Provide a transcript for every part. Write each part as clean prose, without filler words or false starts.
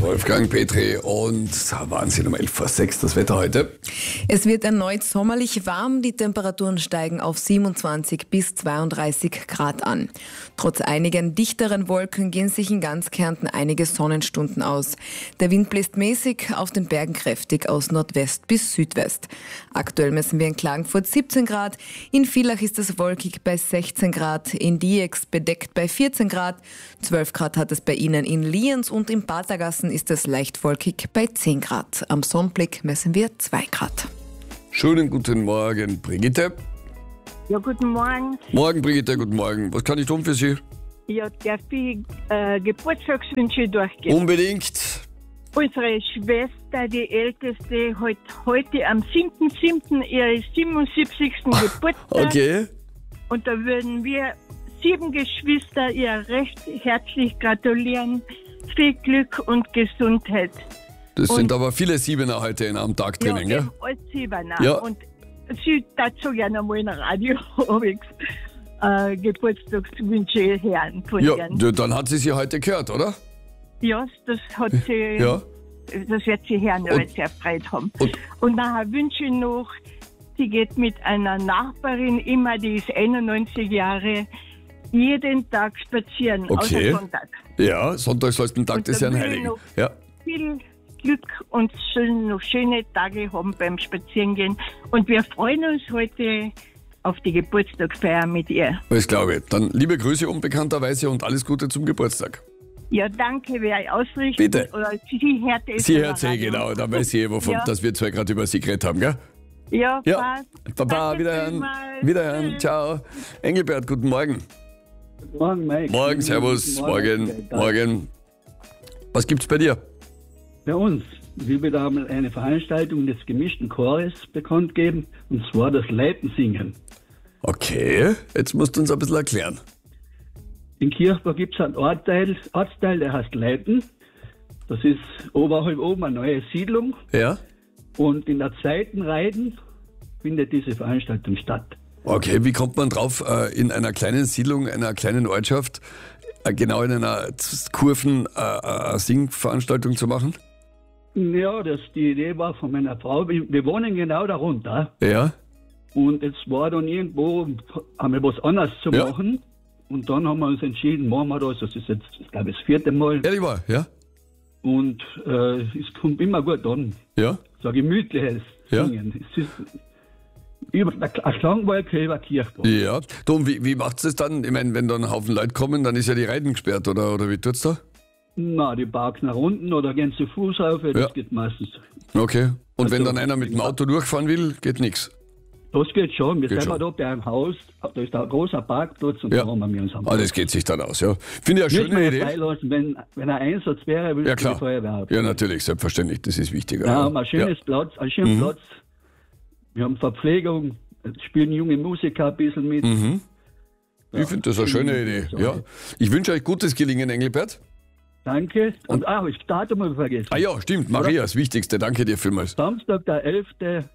Wolfgang Petri und Wahnsinn um 11:06 das Wetter heute. Es wird erneut sommerlich warm, die Temperaturen steigen auf 27 bis 32 Grad an. Trotz einigen dichteren Wolken gehen sich in ganz Kärnten einige Sonnenstunden aus. Der Wind bläst mäßig, auf den Bergen kräftig aus Nordwest bis Südwest. Aktuell messen wir in Klagenfurt 17 Grad, in Villach ist es wolkig bei 16 Grad, in Diex bedeckt bei 14 Grad, 12 Grad hat es bei Ihnen in Lienz und im Patergassen ist es leicht wolkig bei 10 Grad. Am Sonnenblick messen wir 2 Grad. Schönen guten Morgen, Brigitte. Ja, guten Morgen. Morgen, Brigitte, guten Morgen. Was kann ich tun für Sie? Ja, darf ich Geburtstagswünsche durchgeben? Unbedingt. Unsere Schwester, die Älteste, hat heute am 7.7. ihre 77. Geburtstag. Okay. Und da würden wir 7 Geschwister ihr recht herzlich gratulieren. Viel Glück und Gesundheit. Das sind aber viele Siebener heute in einem Tag drinnen, ja, gell? Als Siebener. Ja. Und sie dazu gerne mal im Radio Geburtstagswünsche hören von Ja, ihren. dann hat sie heute gehört, oder? Ja, das hat sie, Ja. das wird sie hören, weil sie erfreut haben. Und nachher wünsche ich noch, sie geht mit einer Nachbarin immer, die ist 91 Jahre, jeden Tag spazieren, Okay. außer Sonntag. Ja, Sonntag soll es den Tag Und des da Herrn will ich Heiligen. noch Ja. Viel Glück und sollen noch schöne Tage haben beim Spazierengehen. Und wir freuen uns heute auf die Geburtstagsfeier mit ihr. Das glaube ich. Dann liebe Grüße unbekannterweise und alles Gute zum Geburtstag. Ja, danke, wer ich ausrichtet. Bitte. Oder sie hört es. Sie am hört sie Radio. genau, da weiß sie wovon, Ja. dass wir zwei gerade über sie geredet haben, gell? Ja, Ja. passt. Baba, Danke wiederhören. vielmals. Wiederhören, Tschüss. ciao. Engelbert, guten Morgen. Morgen, Mike. Morgen, servus, morgen, morgen. Was gibt's bei dir? Bei uns. Wir will einmal eine Veranstaltung des gemischten Chores bekannt geben, und zwar das Leitensingen. Okay, jetzt musst du uns ein bisschen erklären. In Kirchberg gibt es einen Ortsteil, der heißt Leiten. Das ist oberhalb oben eine neue Siedlung. Ja? Und in der zweiten Reihen findet diese Veranstaltung statt. Okay, wie kommt man drauf, in einer kleinen Siedlung, einer kleinen Ortschaft, genau in einer Kurven Singveranstaltung zu machen? Ja, die Idee war von meiner Frau. Wir wohnen genau darunter. Ja? Und es war dann irgendwo einmal was anderes zu Ja. machen. Und dann haben wir uns entschieden, machen wir das. Das ist jetzt, ich glaube, das 4. Mal. Ehrlich wahr, ja? Und es kommt immer gut an. Ja? So ein gemütliches Ja. Singen. Es ist eine Klangwolke über Kirchberg. Ja. Du, und wie macht's das dann? Ich meine, wenn da ein Haufen Leute kommen, dann ist ja die Reiten gesperrt, oder wie tut's da? Na, die parken nach unten oder gehen zu Fuß auf. Das Ja. geht meistens. Okay. Und wenn Also, dann einer mit dem Auto durchfahren will, geht nichts. Das geht schon. Wir Geht sind schon. da bei einem Haus. Da ist ein großer Parkplatz und Ja. da haben wir uns am Ah, das geht sich dann aus, ja. Finde ich eine Müssen wir schöne ja Idee. freilassen, wenn ein Einsatz wäre, will Ja, die klar. Feuerwehr haben. Ja, natürlich, selbstverständlich, das ist wichtiger. Ja, haben ein schönes Platz, einen schönen Platz. Wir haben Verpflegung, es spielen junge Musiker ein bisschen mit. Ich finde das eine schöne Idee. Ja. Ich wünsche euch gutes Gelingen, Engelbert. Danke. Und das Datum habe ich vergessen. Ah ja, stimmt, Maria, das Wichtigste. Danke dir vielmals. Samstag, der 11.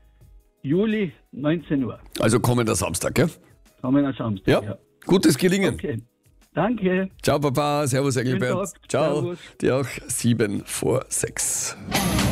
Juli, 19 Uhr. Also kommender Samstag, gell? Haben wir am Samstag. Ja. Gutes Gelingen. Okay. Danke. Ciao, Papa. Servus, Engelbert. Tag. Ciao. Servus. Dir auch 7 vor 6.